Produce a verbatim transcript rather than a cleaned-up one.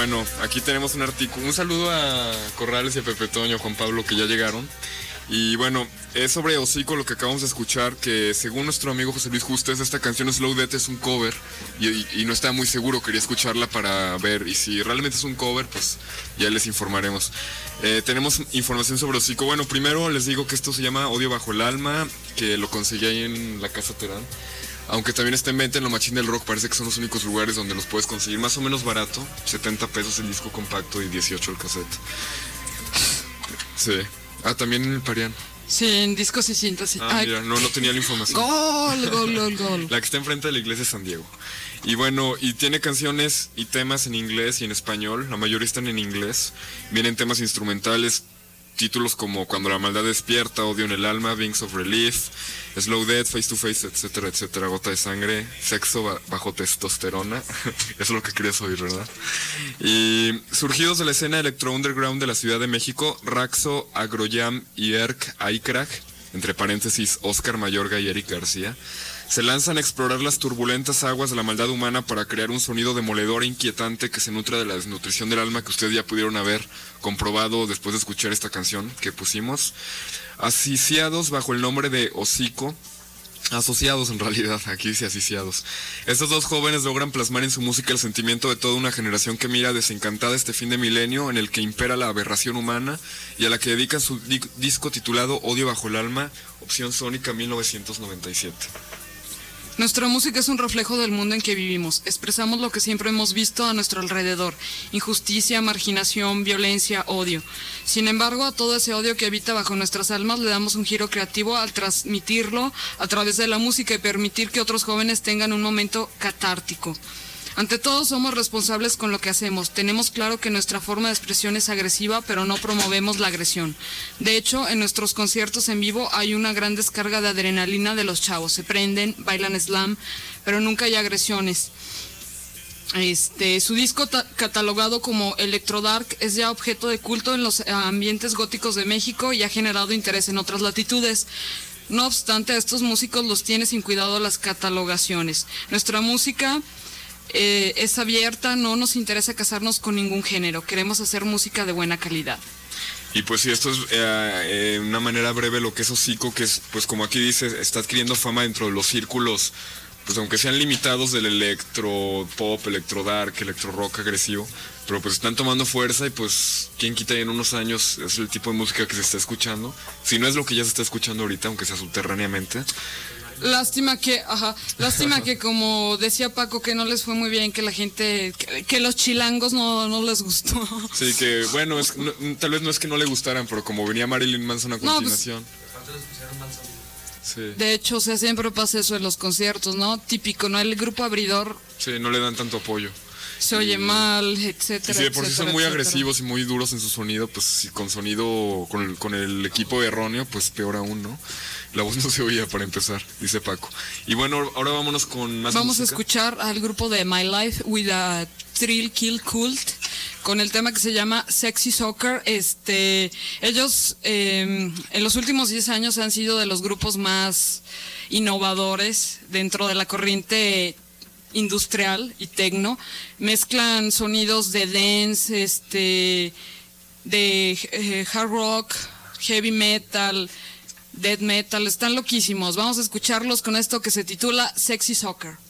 bueno, aquí tenemos un artículo. Un saludo a Corrales y a Pepe Toño, Juan Pablo, que ya llegaron. Y bueno, es sobre Hocico lo que acabamos de escuchar, que según nuestro amigo José Luis Justes, esta canción Slow Death es un cover y, y, y no estaba muy seguro, quería escucharla para ver, y si realmente es un cover, pues ya les informaremos. Eh, tenemos información sobre Hocico. Bueno, primero les digo que esto se llama Odio Bajo el Alma, que lo conseguí ahí en la Casa Terán. Aunque también está en venta en Lo Machín del Rock, parece que son los únicos lugares donde los puedes conseguir más o menos barato, setenta pesos el disco compacto y dieciocho el cassette. Sí. Ah, también en el Parián. Sí, en discos y cintas. Sí. Ah, mira, no, no tenía la información. Gol, gol, gol, gol. La que está enfrente de la iglesia de San Diego. Y bueno, y tiene canciones y temas en inglés y en español. La mayoría están en inglés. Vienen temas instrumentales, títulos como Cuando la maldad despierta, Odio en el alma, Wings of Relief, Slow Death, Face to Face, etcétera, etcétera, Gota de sangre, Sexo bajo testosterona. Eso es lo que querías oír, ¿verdad? Y surgidos de la escena electro underground de la Ciudad de México, Raxo, Agroyam y Erk Aikrag, entre paréntesis Oscar Mayorga y Eric García, se lanzan a explorar las turbulentas aguas de la maldad humana para crear un sonido demoledor e inquietante que se nutra de la desnutrición del alma, que ustedes ya pudieron haber comprobado después de escuchar esta canción que pusimos. Asociados bajo el nombre de Hocico, asociados en realidad, aquí dice asociados. Estos dos jóvenes logran plasmar en su música el sentimiento de toda una generación que mira desencantada este fin de milenio en el que impera la aberración humana y a la que dedican su di- disco titulado Odio Bajo el Alma, opción Sónica mil novecientos noventa y siete. Nuestra música es un reflejo del mundo en que vivimos. Expresamos lo que siempre hemos visto a nuestro alrededor: injusticia, marginación, violencia, odio. Sin embargo, a todo ese odio que habita bajo nuestras almas le damos un giro creativo al transmitirlo a través de la música y permitir que otros jóvenes tengan un momento catártico. Ante todo, somos responsables con lo que hacemos. Tenemos claro que nuestra forma de expresión es agresiva, pero no promovemos la agresión. De hecho, en nuestros conciertos en vivo hay una gran descarga de adrenalina de los chavos. Se prenden, bailan slam, pero nunca hay agresiones. Este, su disco ta- catalogado como Electrodark es ya objeto de culto en los ambientes góticos de México y ha generado interés en otras latitudes. No obstante, a estos músicos los tiene sin cuidado las catalogaciones. Nuestra música Eh, es abierta, no nos interesa casarnos con ningún género, queremos hacer música de buena calidad. Y pues sí, esto es eh, eh, una manera breve lo que es Hocico, que es, pues como aquí dice, está adquiriendo fama dentro de los círculos, pues aunque sean limitados, del electro pop, electro dark, electro rock agresivo, pero pues están tomando fuerza y pues quién quita, y en unos años es el tipo de música que se está escuchando, si no es lo que ya se está escuchando ahorita, aunque sea subterráneamente. Lástima que, ajá, lástima que como decía Paco, que no les fue muy bien, que la gente, que, que los chilangos no, no les gustó. Sí, que bueno, es, no, tal vez no es que no le gustaran, pero como venía Marilyn Manson a continuación. No, pues, sí. De hecho, o sea, siempre pasa eso en los conciertos, ¿no? Típico, ¿no? El grupo abridor. Sí, no le dan tanto apoyo. Se oye y, mal, etcétera. Y si de por sí son muy etcétera. agresivos y muy duros en su sonido, pues si con sonido, con el, con el equipo erróneo, pues peor aún, ¿no? La voz no se oía para empezar, dice Paco. Y bueno, ahora vámonos con más Vamos música. a escuchar al grupo de My Life with a Thrill Kill Cult con el tema que se llama Sexy Soccer. Este, ellos eh, en los últimos diez años han sido de los grupos más innovadores dentro de la corriente industrial y tecno. Mezclan sonidos de dance, este, de eh, hard rock, heavy metal, death metal, están loquísimos. Vamos a escucharlos con esto que se titula Sexy Soccer.